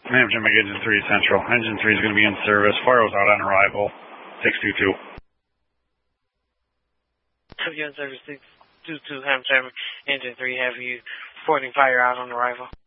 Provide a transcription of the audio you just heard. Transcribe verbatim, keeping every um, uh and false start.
Hampton Engine three Central. Engine three is going to be in service. Fire's out on arrival. six two two. Have you in service six two two Hampton Engine three. Have you reporting fire out on arrival?